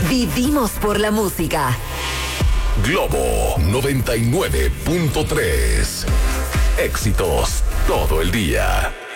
Vivimos por la música. Globo 99.3. Éxitos todo el día.